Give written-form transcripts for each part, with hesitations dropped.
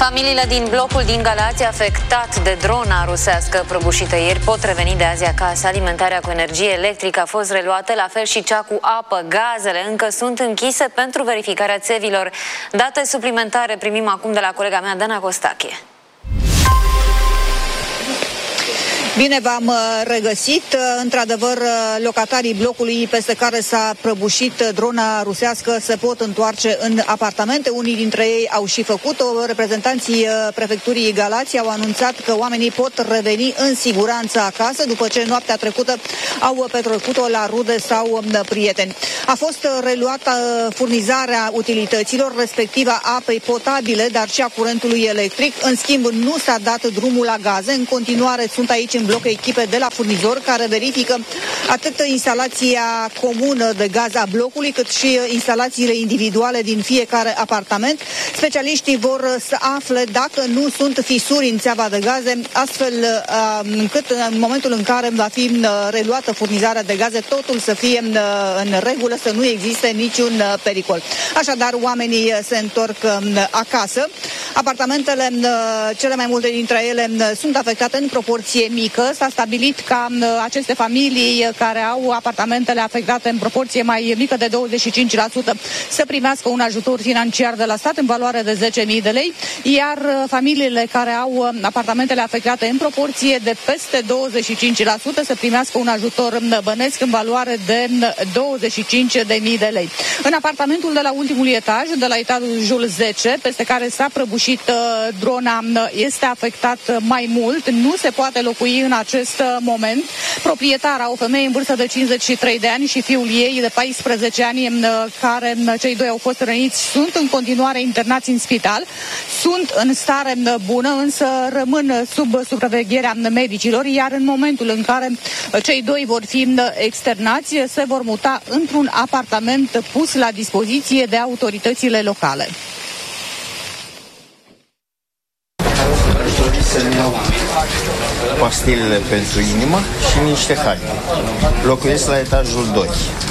Familiile din blocul din Galați afectat de drona rusească prăbușită ieri pot reveni de azi acasă. Alimentarea cu energie electrică a fost reluată, la fel și cea cu apă. Gazele încă sunt închise pentru verificarea țevilor. Date suplimentare primim acum de la colega mea, Dana Costache. Bine v-am regăsit. Într-adevăr, locatarii blocului peste care s-a prăbușit drona rusească se pot întoarce în apartamente. Unii dintre ei au și făcut-o. Reprezentanții prefecturii Galați au anunțat că oamenii pot reveni în siguranță acasă după ce noaptea trecută au petrecut-o la rude sau prieteni. A fost reluată furnizarea utilităților, respectiv a apei potabile, dar și a curentului electric. În schimb, nu s-a dat drumul la gaze. În continuare sunt aici în bloc echipe de la furnizor care verifică atât instalația comună de gaz a blocului, cât și instalațiile individuale din fiecare apartament. Specialiștii vor să afle dacă nu sunt fisuri în țeava de gaze, astfel încât în momentul în care va fi reluată furnizarea de gaze, totul să fie în regulă, să nu existe niciun pericol. Așadar, oamenii se întorc acasă. Apartamentele, cele mai multe dintre ele, sunt afectate în proporție mică. S-a stabilit ca aceste familii care au apartamentele afectate în proporție mai mică de 25% să primească un ajutor financiar de la stat în valoare de 10.000 de lei, iar familiile care au apartamentele afectate în proporție de peste 25% să primească un ajutor bănesc în valoare de 25.000 de lei. În apartamentul de la ultimul etaj, de la etajul 10, peste care s-a prăbușit drona, este afectat mai mult, nu se poate locui în acest moment. Proprietara, o femeie în vârstă de 53 de ani și fiul ei de 14 ani, care cei doi au fost răniți, sunt în continuare internați în spital. Sunt în stare bună, însă rămân sub supravegherea medicilor, iar în momentul în care cei doi vor fi externați, se vor muta într-un apartament pus la dispoziție de autoritățile locale. Pastilele pentru inimă și niște haine. Locuiesc la etajul 2.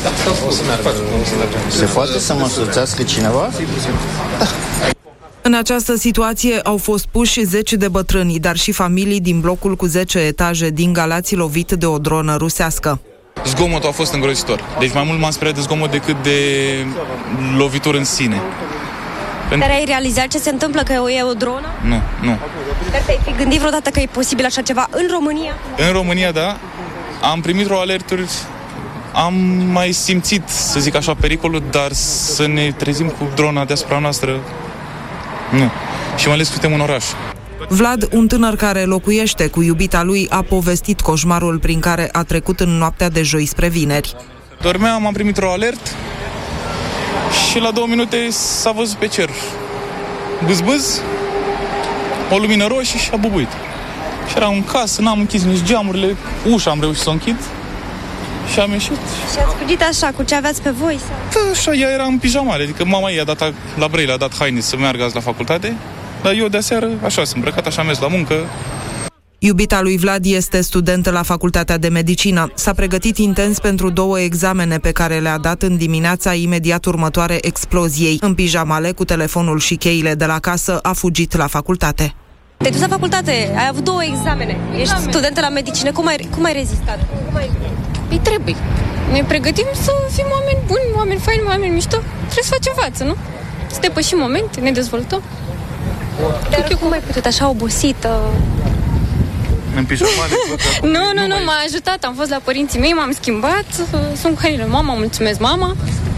Se poate să mă însoțească cineva? Da. În această situație au fost puși 10 de bătrâni, dar și familii din blocul cu 10 etaje din Galați lovit de o dronă rusească. Zgomotul a fost îngrozitor. Deci mai mult m-am speriat de zgomot decât de lovitură în sine. Dar ai realizat ce se întâmplă, că e o dronă? Nu. Dar te-ai fi gândit vreodată că e posibil așa ceva în România? În România, da. Am primit vreo alerturi, am mai simțit, să zic așa, pericolul, dar să ne trezim cu drona deasupra noastră, nu. Și mai ales că suntem în oraș. Vlad, un tânăr care locuiește cu iubita lui, a povestit coșmarul prin care a trecut în noaptea de joi spre vineri. Dormeam, am primit o alert și la 2 minute s-a văzut pe cer bâz, o lumină roșie și a bubuit. Și eram în casă, n-am închis nici geamurile, ușa am reușit să o închid și am ieșit. Și ați fugit așa, cu ce aveați pe voi? Sau? Da, așa, ea era în pijamale, adică mama ei a dat la Brăila, a dat haine să meargă azi la facultate, dar eu de-aseară, așa, sunt îmbrăcat, așa am mers la muncă. Iubita lui Vlad este studentă la Facultatea de Medicină. S-a pregătit intens pentru 2 examene pe care le-a dat în dimineața imediat următoare exploziei. În pijamale, cu telefonul și cheile de la casă, a fugit la facultate. Te-ai dus la facultate, ai avut 2 examene, ești studentă la medicină, cum ai rezistat? Păi trebuie. Ne pregătim să fim oameni buni, oameni faini, oameni mișto. Trebuie să facem față, nu? Să depășim momente, ne dezvoltăm. Dar cum ai putut așa obosită? În pijamale? Nu, m-a ajutat, am fost la părinții mei, m-am schimbat, sunt cu hainele mama, mulțumesc mama.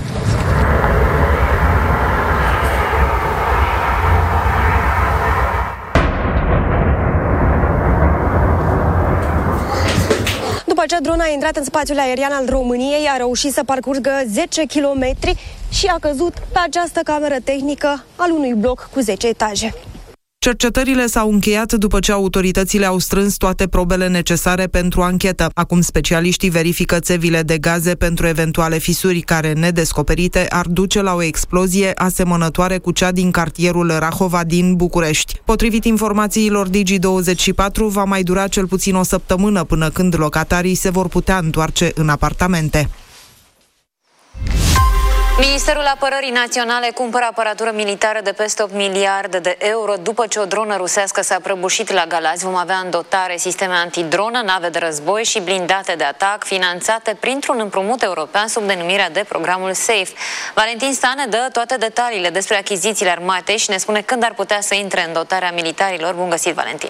După aceea, drona a intrat în spațiul aerian al României, a reușit să parcurgă 10 km și a căzut pe această cameră tehnică al unui bloc cu 10 etaje. Cercetările s-au încheiat după ce autoritățile au strâns toate probele necesare pentru anchetă. Acum specialiștii verifică țevile de gaze pentru eventuale fisuri care, nedescoperite, ar duce la o explozie asemănătoare cu cea din cartierul Rahova din București. Potrivit informațiilor Digi24, va mai dura cel puțin o săptămână până când locatarii se vor putea întoarce în apartamente. Ministerul Apărării Naționale cumpără aparatură militară de peste 8 miliarde de euro după ce o dronă rusească s-a prăbușit la Galați. Vom avea în dotare sisteme antidronă, nave de război și blindate de atac finanțate printr-un împrumut european sub denumirea de programul SAFE. Valentin Stane dă toate detaliile despre achizițiile armatei și ne spune când ar putea să intre în dotarea militarilor. Bun găsit, Valentin!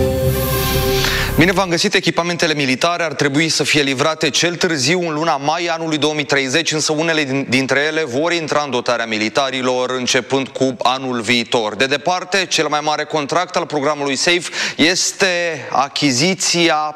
Bine v-am găsit, echipamentele militare ar trebui să fie livrate cel târziu în luna mai anului 2030, însă unele dintre ele vor intra în dotarea militarilor începând cu anul viitor. De departe, cel mai mare contract al programului SAFE este achiziția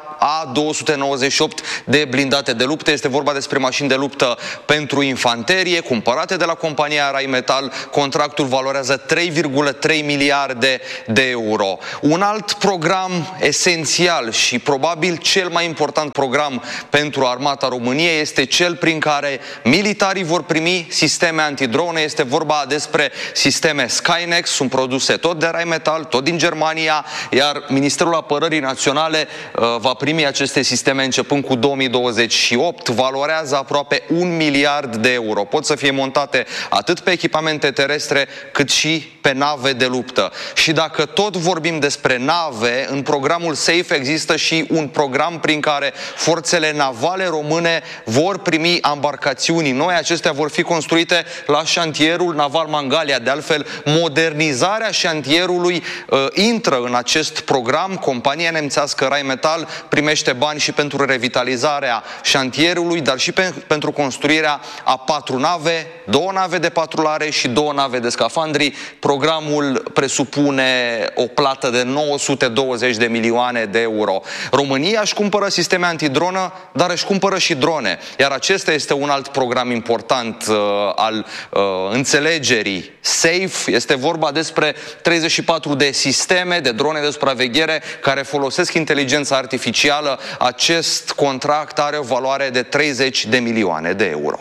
A298 de blindate de luptă. Este vorba despre mașini de luptă pentru infanterie, cumpărate de la compania Rheinmetall. Contractul valorează 3,3 miliarde de euro. Un alt program esențial și probabil cel mai important program pentru Armata României este cel prin care militarii vor primi sisteme antidrone. Este vorba despre sisteme Skynex, sunt produse tot de Rheinmetall, tot din Germania, iar Ministerul Apărării Naționale va primi aceste sisteme începând cu 2028. Valorează aproape 1 miliard de euro. Pot să fie montate atât pe echipamente terestre cât și pe nave de luptă. Și dacă tot vorbim despre nave, în programul SAFE există și un program prin care forțele navale române vor primi ambarcațiuni noi. Acestea vor fi construite la șantierul naval Mangalia. De altfel, modernizarea șantierului intră în acest program. Compania nemțească Rheinmetall primește bani și pentru revitalizarea șantierului, dar și pentru construirea a 4 nave, 2 nave de patrulare și 2 nave de scafandri. Programul presupune o plată de 920 de milioane de euro. România își cumpără sisteme antidronă, dar își cumpără și drone. Iar acesta este un alt program important al înțelegerii SAFE. Este vorba despre 34 de sisteme de drone de supraveghere care folosesc inteligența artificială. Acest contract are o valoare de 30 de milioane de euro.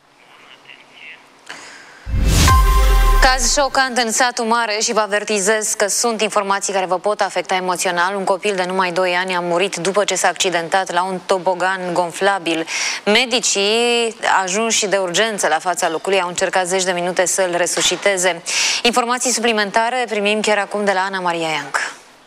Caz șocant în satul Mare și vă avertizez că sunt informații care vă pot afecta emoțional. Un copil de numai 2 ani a murit după ce s-a accidentat la un tobogan gonflabil. Medicii ajunși de urgență la fața locului au încercat 10 de minute să-l resusciteze. Informații suplimentare primim chiar acum de la Ana Maria Ianc.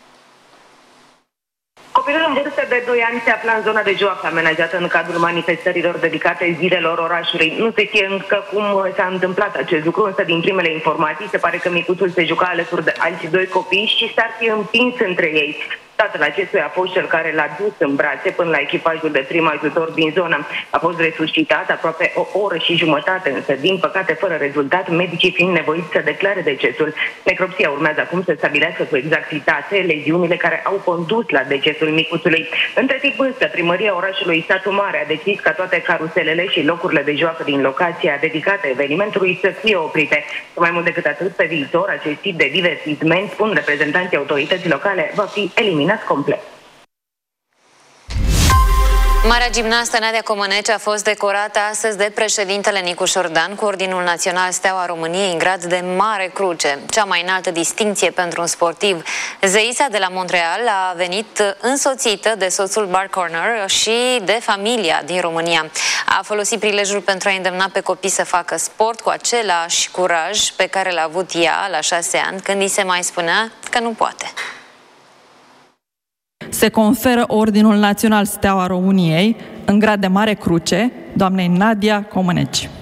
Copilul în vârstă de 2 ani se afla în zona de joacă amenajată în cadrul manifestărilor dedicate zilelor orașului. Nu se știe încă cum s-a întâmplat acest lucru, însă din primele informații se pare că micuțul se juca alături de alți 2 copii și s-ar fi împins între ei. Tatăl acestuia a fost cel care l-a dus în brațe până la echipajul de prim ajutor din zonă. A fost resuscitat aproape o oră și jumătate, însă din păcate fără rezultat, medicii fiind nevoiți să declare decesul. Necropsia urmează acum să stabilească cu exactitate leziunile care au condus la decesul micuțului. Între timp însă, primăria orașului Satu Mare a decis ca toate caruselele și locurile de joacă din locația dedicată evenimentului să fie oprite. Mai mult decât atât, pe viitor, acest tip de divertisment, spun reprezentanții autorității locale, va fi eliminat complet. Marea gimnastă Nadia Comăneci a fost decorată astăzi de președintele Nicu Șordan cu Ordinul Național Steaua României în grad de Mare Cruce, cea mai înaltă distincție pentru un sportiv. Zeisa de la Montreal a venit însoțită de soțul Mark Corner și de familia din România. A folosit prilejul pentru a îndemna pe copii să facă sport cu același curaj pe care l-a avut ea la 6 ani, când îi se mai spunea că nu poate. Se conferă Ordinul Național Steaua României în grad de Mare Cruce doamnei Nadia Comăneci.